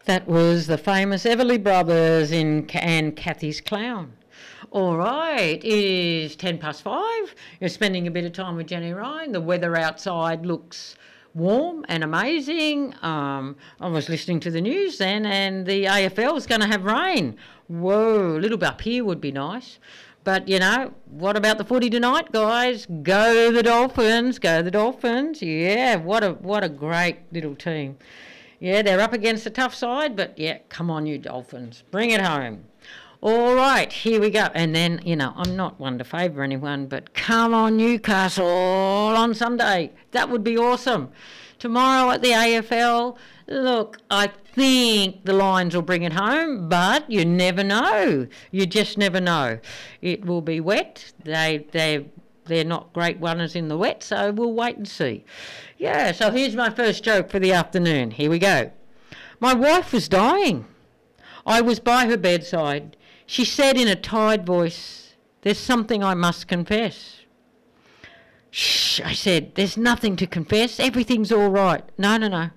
That was the famous Everly Brothers and Kathy's Clown. All right, it is 5:10. You're spending a bit of time with Jenny Ryan. The weather outside looks warm and amazing. I was listening to the news then, and the AFL is going to have rain. Whoa, a little bit up here would be nice. But, you know, what about the footy tonight, guys? Go the Dolphins, go the Dolphins. Yeah, what a great little team. Yeah, they're up against a tough side, but, yeah, come on, you Dolphins. Bring it home. All right, here we go. And then, you know, I'm not one to favour anyone, but come on, Newcastle on Sunday. That would be awesome. Tomorrow at the AFL, look, I think the Lions will bring it home, but you never know. You just never know. It will be wet. They're not great runners in the wet, so we'll wait and see. Yeah, so here's my first joke for the afternoon. Here we go. My wife was dying. I was by her bedside. She said in a tired voice, "There's something I must confess." "Shh," I said, "there's nothing to confess. Everything's all right." No.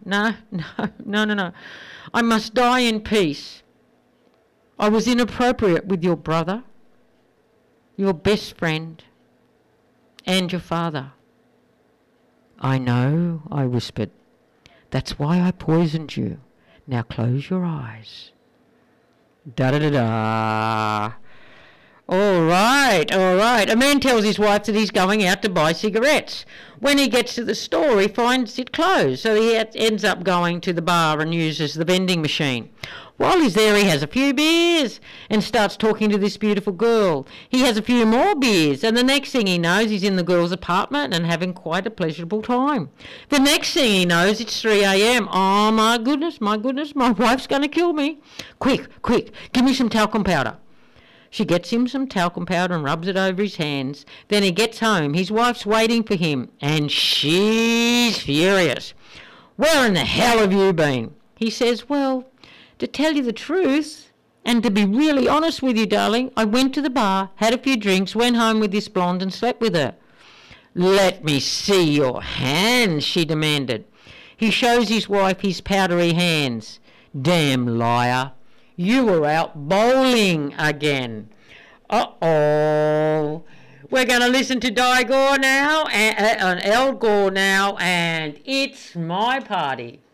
"I must die in peace. I was inappropriate with your brother, your best friend, and your father." "I know," I whispered. "That's why I poisoned you. Now close your eyes." Da-da-da-da. All right. A man tells his wife that he's going out to buy cigarettes. When he gets to the store, he finds it closed, so he ends up going to the bar and uses the vending machine. While he's there, he has a few beers and starts talking to this beautiful girl. He has a few more beers, and the next thing he knows, he's in the girl's apartment and having quite a pleasurable time. The next thing he knows, it's 3 a.m. Oh, my goodness, my wife's going to kill me. Quick, give me some talcum powder. She gets him some talcum powder and rubs it over his hands. Then he gets home. His wife's waiting for him, and she's furious. "Where in the hell have you been?" He says, "Well, to tell you the truth, and to be really honest with you, darling, I went to the bar, had a few drinks, went home with this blonde and slept with her." "Let me see your hands," she demanded. He shows his wife his powdery hands. "Damn liar. You were out bowling again." Uh-oh. We're going to listen to Al Gore now, and it's my party.